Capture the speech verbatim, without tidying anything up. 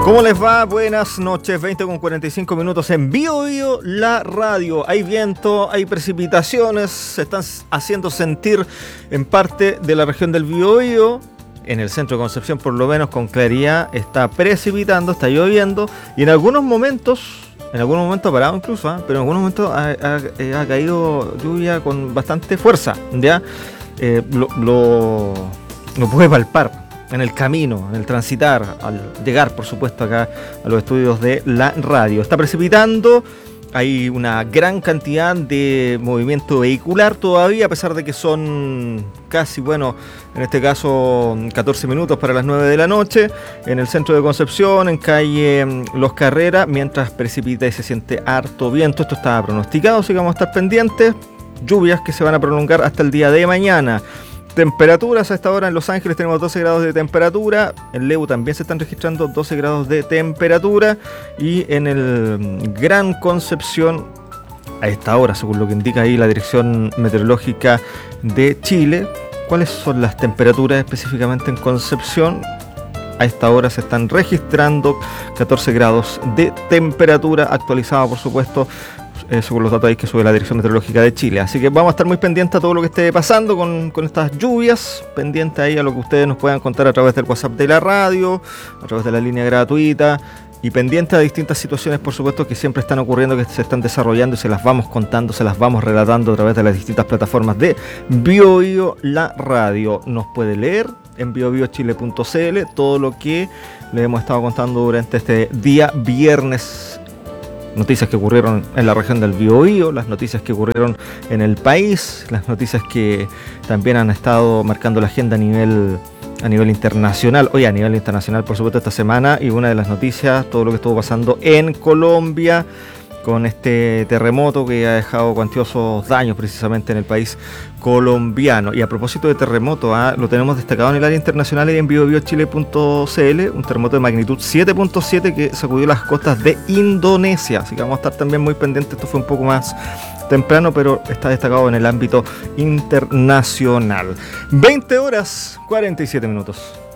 ¿Cómo les va? Buenas noches, veinte con cuarenta y cinco minutos en Bio Bio, la radio. Hay viento, hay precipitaciones, se están haciendo sentir en parte de la región del Biobío. En el centro de Concepción, por lo menos con claridad, está precipitando, está lloviendo y en algunos momentos, en algunos momentos ha parado incluso, ¿eh? pero en algunos momentos ha, ha, ha caído lluvia con bastante fuerza, ¿ya? Eh, lo, lo, lo puede palpar en el camino, en el transitar, al llegar, por supuesto, acá a los estudios de la radio. Está precipitando, hay una gran cantidad de movimiento vehicular todavía, a pesar de que son casi, bueno, en este caso, catorce minutos para las nueve de la noche, en el centro de Concepción, en calle Los Carreras, mientras precipita y se siente harto viento. Esto estaba pronosticado, así que vamos a estar pendientes. Lluvias que se van a prolongar hasta el día de mañana. Temperaturas a esta hora en Los Ángeles tenemos doce grados de temperatura, en Leu también se están registrando doce grados de temperatura y en el Gran Concepción a esta hora, según lo que indica ahí la Dirección Meteorológica de Chile, ¿cuáles son las temperaturas específicamente en Concepción? A esta hora se están registrando catorce grados de temperatura, actualizada por supuesto Eh, según los datos ahí que sube la Dirección Meteorológica de Chile. Así que vamos a estar muy pendientes a todo lo que esté pasando con, con estas lluvias, pendientes ahí a lo que ustedes nos puedan contar a través del WhatsApp de la radio, a través de la línea gratuita, y pendientes a distintas situaciones, por supuesto, que siempre están ocurriendo, que se están desarrollando y se las vamos contando, se las vamos relatando a través de las distintas plataformas de Bio Bio, la radio. Nos puede leer en bio bio chile punto c l todo lo que le hemos estado contando durante este día viernes. Noticias que ocurrieron en la región del Biobío, las noticias que ocurrieron en el país, las noticias que también han estado marcando la agenda a nivel a nivel internacional. Hoy a nivel internacional, por supuesto, esta semana, y una de las noticias, todo lo que estuvo pasando en Colombia con este terremoto que ha dejado cuantiosos daños precisamente en el país colombiano. Y a propósito de terremoto, ¿eh? lo tenemos destacado en el área internacional y en bio bio chile punto c l, un terremoto de magnitud siete punto siete que sacudió las costas de Indonesia. Así que vamos a estar también muy pendientes. Esto fue un poco más temprano, pero está destacado en el ámbito internacional. veinte horas cuarenta y siete minutos.